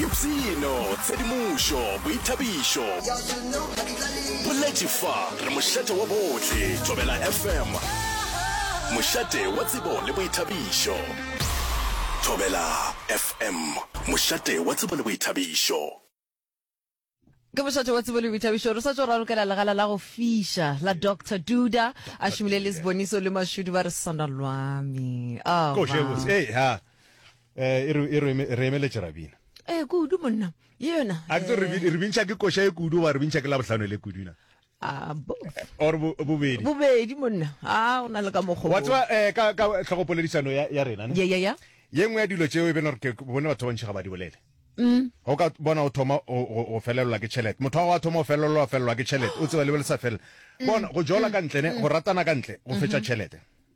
Dipsino, Tsedimusho, Boithabiso. Boletifa, re moshate wa botle, Thobela FM. Moshate wa tsebo le boithabiso. Thobela FM. Moshate wa tsebo le boithabiso. Ke moshate wa tsebo le boithabiso re sa tswa lokela legala la go fisha la Dr. Duda a shimile le Siboniso le Mashudu ba re sana lwami. Go shebos. Hey ha. Re emele Cherabina. Kudu monna. Yena. Akto re bintsha ke kosha e kudu wa re bintsha ke la bohlano le kuduna. Or bobedi. Bobedi monna. Ona le ka moggo. Watswa ka tlhogopoledisano ya rena ne. Ya. Yengwe ya dilo tseo e bena re ke bone batho ba ntshega ba di bolele. Ho ka bona o thoma o felelwa ke tšhelete. Motho wa thoma o felelwa ke tšhelete. O tseba le le sa fela. Bona go jola ka ntle ne go ratana ka ntle go fetša tšhelete.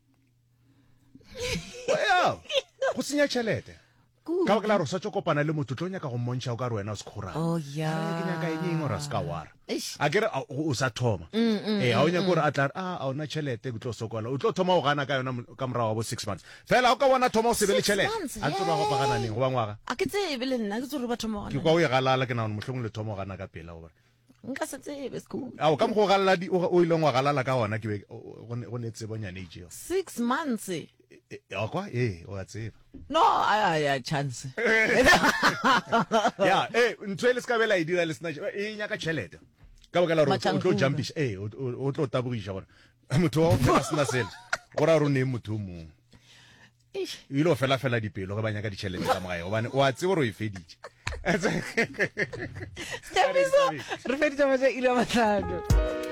Wa go senya tšhelete. Ka ba re sa kopana le motho tlo nyaka go mmontsha o ka re wena o se khora. Oh yeah. Ke nyaka eng o ra ska wara. A ke re o sa thoma. Ha o nyaka gore a tla a ona tšhelete go tlo sokola. O tlo thoma o gana ka yona ka morago wa 6 months. Fela o ka bona thoma o se be le tšhelete. A tlo ba go pagana neng go ba ngwaga. A ke tsebe le nna ke tsore ba thoma ke kwa o e galala ke na mohlong le thoma o gana ka pela o ba. Nka se tsebe school. O ka mo go galala o ile ngwa galala ka ona ke be go ne tsebonyane ije. 6 months. Ya kwa o a tseba. No, I chance. Ya, ntwele ska bela e dira le sna e nyaka tšhelete. Ka ba ka la ro o tlo jumpish o tlo tabugisha bona. Motho wa o sna sel. Gora ro ne motho mo. Ilo fela dipelo ga ba nyaka ditšhelete ka mogae gobane o a tsebo ro e feditše. Stepiso, re feditše ile matlhano.